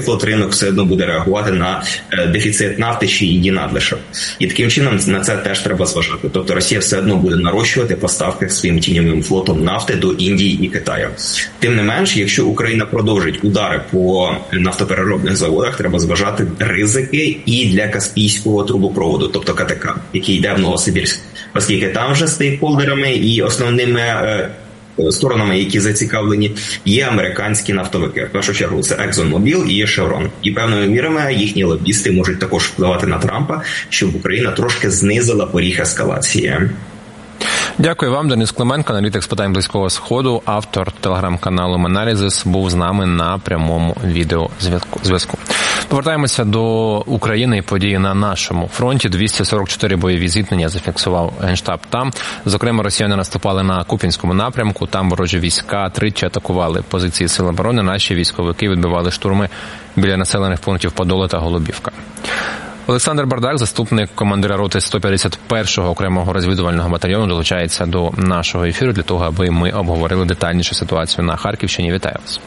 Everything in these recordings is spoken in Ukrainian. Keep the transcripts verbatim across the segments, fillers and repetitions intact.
флот ринок все одно буде реагувати на дефіцит нафти чи її надлишок. І таким чином на це теж треба зважати. Тобто Росія все одно буде нарощувати поставки своїм тіньовим флотом нафти до Індії і Китаю. Тим не менш, якщо Україна продовжить удари по нафтопереробних заводах, треба зважати ризики і для Каспійського трубопроводу, тобто Ка Те Ка, який йде в Новосибірськ. Оскільки там вже стейкхолдерами і основними е, сторонами, які зацікавлені, є американські нафтовики. В першу чергу це ExxonMobil і є Chevron. І певною мірами їхні лобісти можуть також впливати на Трампа, щоб Україна трошки знизила поріг ескалації. Дякую вам, Денис Клименко, аналітик з питань Близького Сходу, автор телеграм-каналу Меналізис, був з нами на прямому відеозв'язку. Повертаємося до України і події на нашому фронті. двісті сорок чотири бойові зіткнення зафіксував Генштаб там. Зокрема, росіяни наступали на Куп'янському напрямку, там ворожі війська тричі атакували позиції Сил оборони, наші військовики відбивали штурми біля населених пунктів Подоли та Голубівка. Олександр Бардак, заступник командира роти сто п'ятдесят першого окремого розвідувального батальйону, долучається до нашого ефіру для того, аби ми обговорили детальніше ситуацію на Харківщині. Вітаю вас.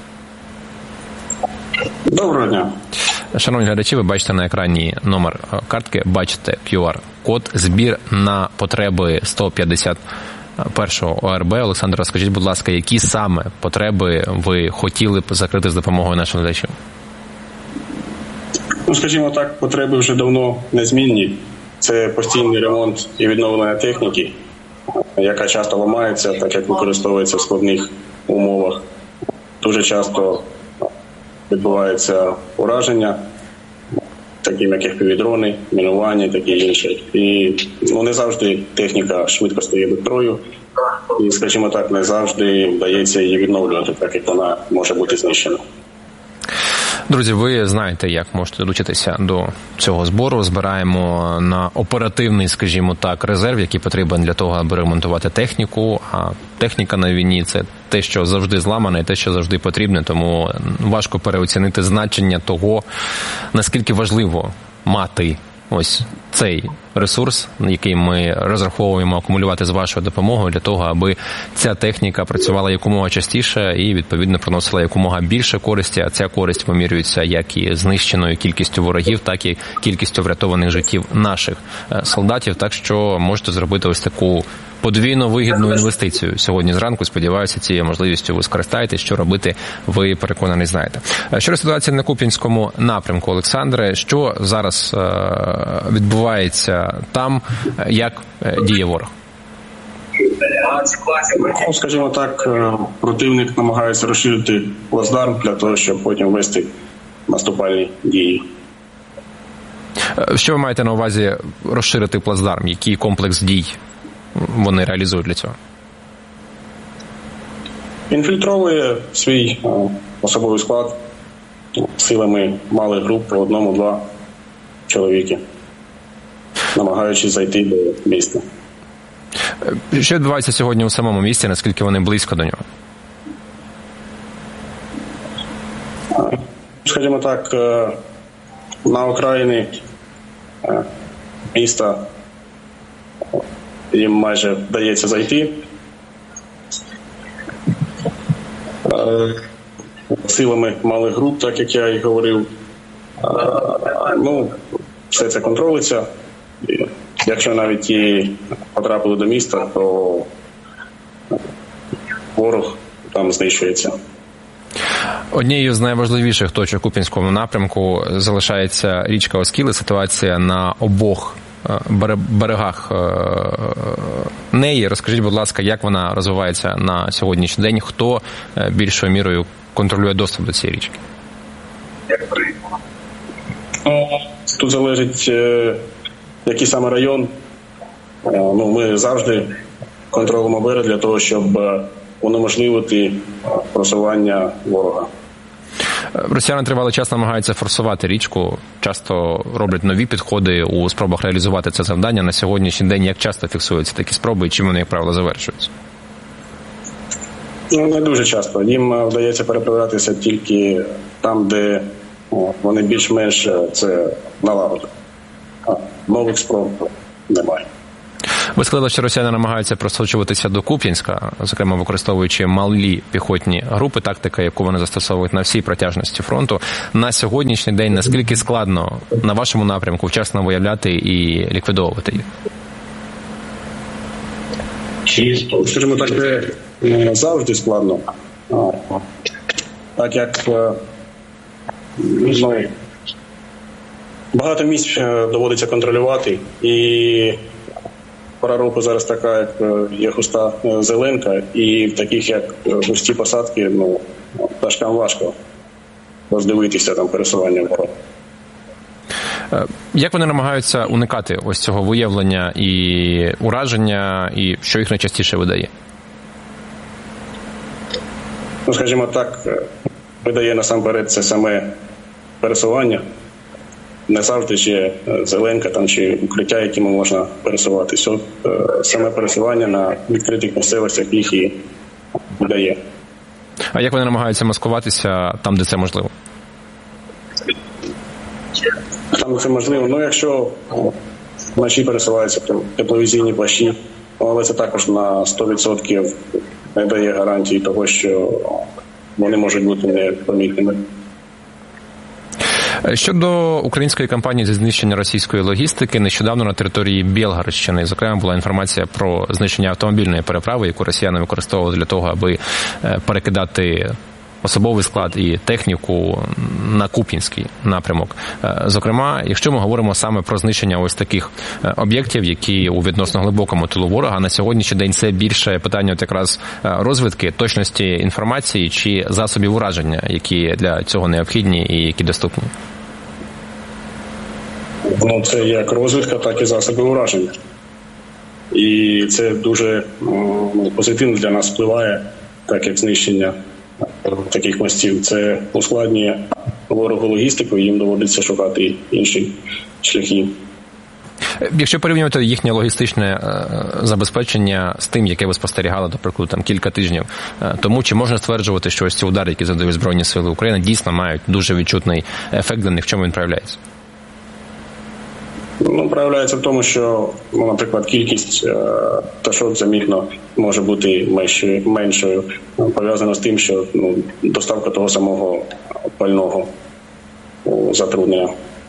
Доброго дня. Шановні глядачі, ви бачите на екрані номер картки, бачите кю ар-код, збір на потреби сто п'ятдесят першого О Ер Бе. Олександр, розкажіть, будь ласка, які саме потреби ви хотіли б закрити з допомогою наших глядачів? Ну, скажімо так, потреби вже давно незмінні. Це постійний ремонт і відновлення техніки, яка часто ламається, так як використовується в складних умовах. Дуже часто відбувається ураження, такі як еф пі ві-дрони, мінування і таке інше. І ну, не завжди техніка швидко стає до строю. І, скажімо так, не завжди вдається її відновлювати, так як вона може бути знищена. Друзі, ви знаєте, як можете долучитися до цього збору. Збираємо на оперативний, скажімо так, резерв, який потрібен для того, аби ремонтувати техніку. А техніка на війні – це те, що завжди зламане, і те, що завжди потрібне. Тому важко переоцінити значення того, наскільки важливо мати ось цей ресурс, який ми розраховуємо акумулювати з вашою допомогою для того, аби ця техніка працювала якомога частіше і, відповідно, приносила якомога більше користі, а ця користь вимірюється як і знищеною кількістю ворогів, так і кількістю врятованих життів наших солдатів. Так що можете зробити ось таку подвійно вигідну інвестицію сьогодні зранку. Сподіваюся, цією можливістю ви скористаєтесь. Що робити, ви, переконаний, знаєте. Щодо ситуації на Куп'янському напрямку, Олександре, що зараз відбувається там, як діє ворог? Ну, скажімо так, противник намагається розширити плацдарм для того, щоб потім вести наступальні дії. Що ви маєте на увазі розширити плацдарм? Який комплекс дій вони реалізують для цього? Інфільтровує свій особовий склад силами малих груп по одному-два чоловіки, намагаючись зайти до міста. Що відбувається сьогодні у самому місті, наскільки вони близько до нього? Скажімо так, на окраїни міста їм майже вдається зайти. Силами малих груп, так як я і говорив. Ну, все це контролюється. Якщо навіть і потрапили до міста, то ворог там знищується. Однією з найважливіших точок Куп'янського напрямку залишається річка Оскіл. Ситуація на обох берегах неї. Розкажіть, будь ласка, як вона розвивається на сьогоднішній день? Хто більшою мірою контролює доступ до цієї річки? Тут залежить, який саме район. Ну, ми завжди контролюємо берег для того, щоб унеможливити просування ворога. Росіяни тривалий час намагаються форсувати річку, часто роблять нові підходи у спробах реалізувати це завдання. На сьогоднішній день як часто фіксуються такі спроби і чим вони, як правило, завершуються? Ну, не дуже часто. Їм вдається переправлятися тільки там, де вони більш-менш це налагодять. Нових спроб немає. Ви сказали, що росіяни намагаються просочуватися до Куп'янська, зокрема використовуючи малі піхотні групи, тактика, яку вони застосовують на всій протяжності фронту. На сьогоднішній день наскільки складно на вашому напрямку вчасно виявляти і ліквідовувати їх? Скажімо так, не завжди складно. Так як ну, багато місць доводиться контролювати, і пора року зараз така, як є густа зеленка, і в таких, як густі посадки, ну, пташкам важко роздивитися там пересування ворога. Як вони намагаються уникати ось цього виявлення і ураження, і що їх найчастіше видає? Ну, скажімо так, видає насамперед це саме пересування. Не завжди ще зеленка там, чи укриття, якими можна пересуватися. Саме пересування на відкритих місцевостях їх і видає. А як вони намагаються маскуватися там, де це можливо? Там це можливо. Ну, якщо вночі пересуваються тепловізійні плащі, але це також на сто відсотків не дає гарантії того, що вони можуть бути непомітними. Щодо української кампанії зі знищення російської логістики, нещодавно на території Білгородщини, зокрема, була інформація про знищення автомобільної переправи, яку росіяни використовували для того, аби перекидати особовий склад і техніку на Куп'янський напрямок. Зокрема, якщо ми говоримо саме про знищення ось таких об'єктів, які у відносно глибокому тилу ворога, на сьогоднішній день це більше питання от якраз розвідки, точності інформації чи засобів ураження, які для цього необхідні і які доступні? Ну, це як розвідка, так і засоби ураження. І це дуже ну, позитивно для нас впливає, так як знищення таких мостів. Це ускладнює ворогу логістику, їм доводиться шукати інші шляхи. Якщо порівнювати їхнє логістичне забезпечення з тим, яке ви спостерігали, до прикладу, там кілька тижнів тому, чи можна стверджувати, що ось ці удари, які задають Збройні Сили України, дійсно мають дуже відчутний ефект для них? В чому він проявляється? Ну, проявляється в тому, що, ну, наприклад, кількість е, пташок замітно може бути меншою, меншою, пов'язано з тим, що ну, доставка того самого пального затруднення.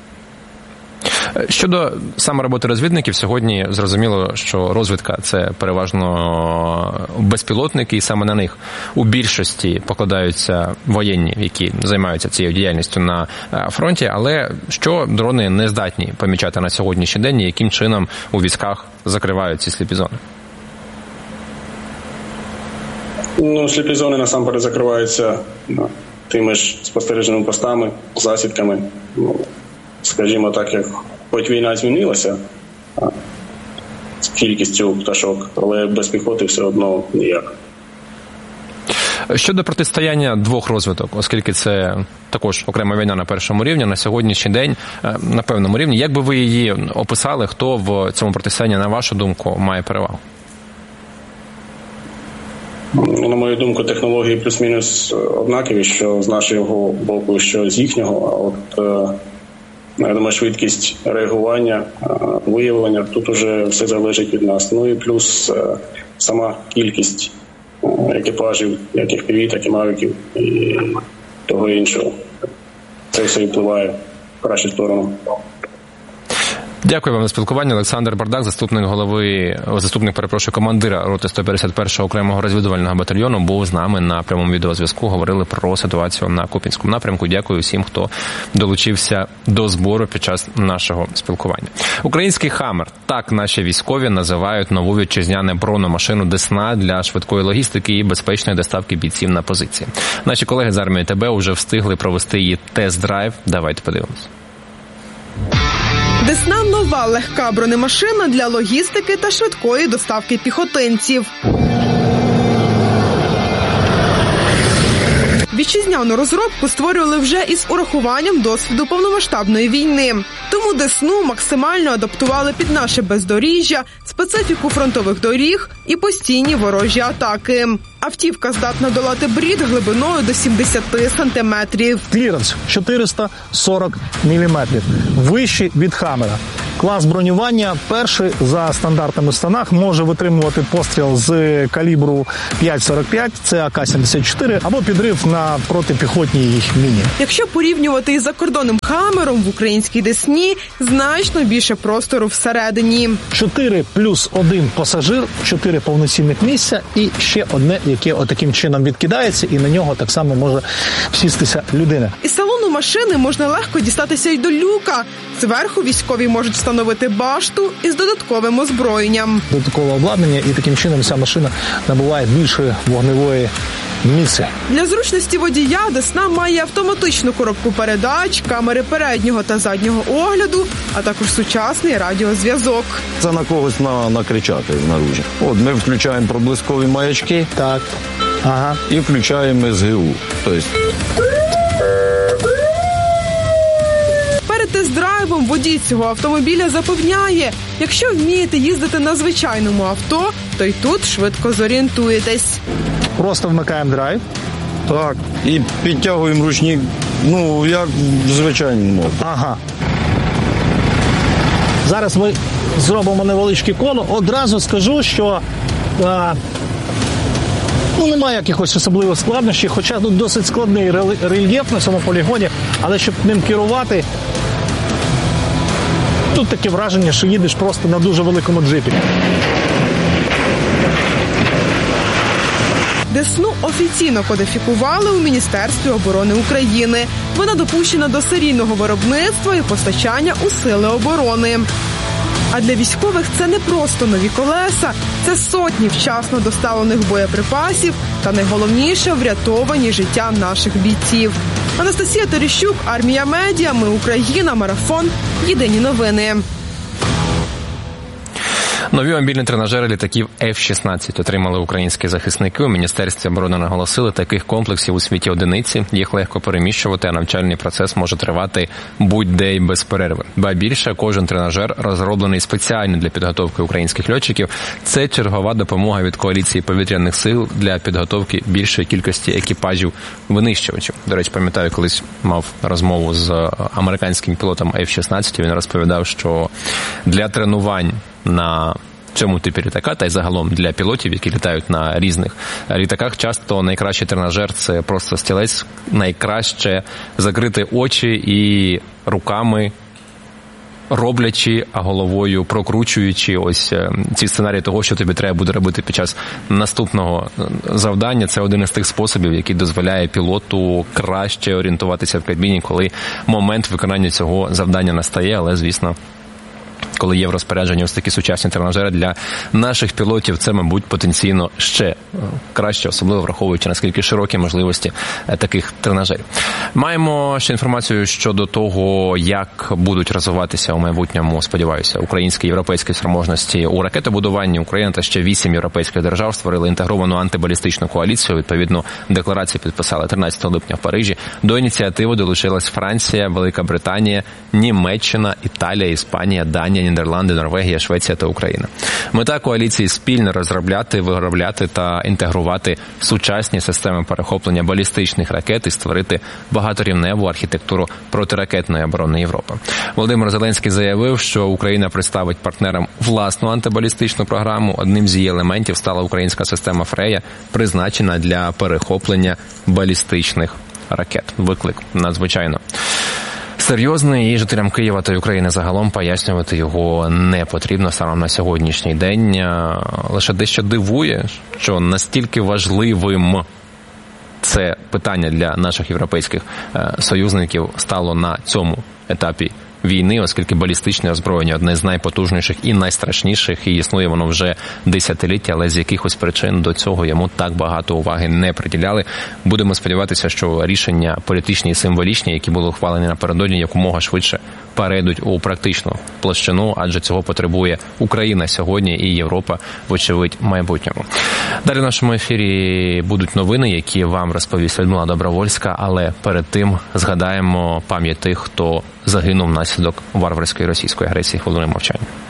Щодо саме роботи розвідників, сьогодні зрозуміло, що розвідка – це переважно безпілотники, і саме на них у більшості покладаються воєнні, які займаються цією діяльністю на фронті, але що дрони не здатні помічати на сьогоднішній день і яким чином у військах закривають ці сліпі зони? Ну, сліпі зони насамперед закриваються тими ж спостережними постами, засідками. Ну, скажімо так, як хоч війна змінилася з кількістю пташок, але без піхоти все одно ніяк. Щодо протистояння двох розвиток, оскільки це також окрема війна на першому рівні, на сьогоднішній день на певному рівні, як би ви її описали, хто в цьому протистоянні, на вашу думку, має перевагу? На мою думку, технології плюс-мінус однакові, що з нашого боку, що з їхнього, а от я думаю, швидкість реагування, виявлення, тут уже все залежить від нас. Ну і плюс сама кількість екіпажів, як еф пі ві, так і мавіків і того іншого. Це все впливає в кращу сторону. Дякую вам за спілкування. Олександр Бардак, заступник голови, заступник, перепрошую, командира роти сто п'ятдесят першого окремого розвідувального батальйону, був з нами на прямому відеозв'язку. Говорили про ситуацію на Куп'янському напрямку. Дякую всім, хто долучився до збору під час нашого спілкування. Український «Хаммер» – так наші військові називають нову вітчизняну бронемашину «Десна» для швидкої логістики і безпечної доставки бійців на позиції. Наші колеги з армії ТБ вже встигли провести її тест-драйв. Давайте подивимось. Десна – нова легка бронемашина для логістики та швидкої доставки піхотинців. Вітчизняну розробку створювали вже із урахуванням досвіду повномасштабної війни. Тому Десну максимально адаптували під наше бездоріжжя, специфіку фронтових доріг і постійні ворожі атаки. Автівка здатна долати брід глибиною до сімдесят сантиметрів. Кліренс чотириста сорок міліметрів. Вищий від «Хаммера». Клас бронювання перший за стандартами в станах може витримувати постріл з калібру п'ять сорок п'ять, це А К сімдесят чотири, або підрив на протипіхотній міні. Якщо порівнювати із закордонним «Хаммером», в українській «Десні» значно більше простору всередині. Чотири плюс один пасажир, чотири повноцінних місця і ще одне, яке отаким чином відкидається, і на нього так само може сістися людина. Із салону машини можна легко дістатися й до люка. Зверху військові можуть встановити башту із додатковим озброєнням. Додаткове обладнання, і таким чином ця машина набуває більшої вогневої місце. Для зручності водія «Десна» має автоматичну коробку передач, камери переднього та заднього огляду, а також сучасний радіозв'язок. Це на когось на, накричати знаружі. От ми включаємо проблискові маячки, так. Ага. І включаємо С Г У. Тобто перед тест-драйвом водій цього автомобіля запевняє, якщо вмієте їздити на звичайному авто, то й тут швидко зорієнтуєтесь. Просто вмикаємо драйв. Так. І підтягуємо ручник, ну, як в звичайному. Ага. Зараз ми зробимо невеличке коло. Одразу скажу, що а, ну, немає якихось особливих складнощів, хоча тут досить складний рельєф на цьому полігоні, але щоб ним керувати, тут таке враження, що їдеш просто на дуже великому джипі. «Десну» офіційно кодифікували у Міністерстві оборони України. Вона допущена до серійного виробництва і постачання у Сили оборони. А для військових це не просто нові колеса, це сотні вчасно доставлених боєприпасів та, найголовніше, врятовані життя наших бійців. Анастасія Терещук, Армія Медіа, Ми Україна, Марафон, Єдині новини. Нові мобільні тренажери літаків Ф шістнадцять отримали українські захисники. У Міністерстві оборони наголосили, таких комплексів у світі одиниці. Їх легко переміщувати, а навчальний процес може тривати будь-де й без перерви. Ба більше, кожен тренажер розроблений спеціально для підготовки українських льотчиків. Це чергова допомога від коаліції повітряних сил для підготовки більшої кількості екіпажів винищувачів. До речі, пам'ятаю, колись мав розмову з американським пілотом Ф шістнадцять. Він розповідав, що для тренувань на цьому типі літака, та й загалом для пілотів, які літають на різних літаках, часто найкращий тренажер – це просто стілець, найкраще закрити очі і руками роблячи, а головою прокручуючи ось ці сценарії того, що тобі треба буде робити під час наступного завдання. Це один із тих способів, який дозволяє пілоту краще орієнтуватися в кабіні, коли момент виконання цього завдання настає, але, звісно, коли є в розпорядженні ось такі сучасні тренажери для наших пілотів, це, мабуть, потенційно ще краще, особливо враховуючи, наскільки широкі можливості таких тренажерів. Маємо ще інформацію щодо того, як будуть розвиватися у майбутньому, сподіваюся, українські європейські спроможності у ракетобудуванні. Україна та ще вісім європейських держав створили інтегровану антибалістичну коаліцію. Відповідну декларацію підписали тринадцятого липня в Парижі. До ініціативи долучилась Франція, Велика Британія, Німеччина, Італія, Іспанія, Данія, Нідерланди, Норвегія, Швеція та Україна. Мета коаліції – спільно розробляти, виробляти та інтегрувати сучасні системи перехоплення балістичних ракет і створити багаторівневу архітектуру протиракетної оборони Європи. Володимир Зеленський заявив, що Україна представить партнерам власну антибалістичну програму. Одним з її елементів стала українська система «Фрея», призначена для перехоплення балістичних ракет. Виклик надзвичайно серйозний, і жителям Києва та України загалом пояснювати його не потрібно станом на сьогоднішній день. Лише дещо дивує, що настільки важливим це питання для наших європейських союзників стало на цьому етапі війни, оскільки балістичне озброєння одне з найпотужніших і найстрашніших, і існує воно вже десятиліття, але з якихось причин до цього йому так багато уваги не приділяли. Будемо сподіватися, що рішення політичні і символічні, які були ухвалені напередодні, якомога швидше перейдуть у практичну площину, адже цього потребує Україна сьогодні і Європа, вочевидь, в майбутньому. Далі в нашому ефірі будуть новини, які вам розповість Людмила Добровольська, але перед тим згадаємо пам'ять тих, хто загинув внаслідок варварської російської агресії. Хвилиною мовчання.